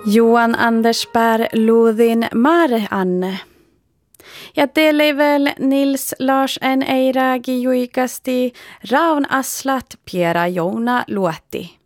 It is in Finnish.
Johan Andersberg Luudin Mare Anne. Ja teille väl Nils Larsen Eiragi juikasti Raun Aslat Piera Jouna luotti.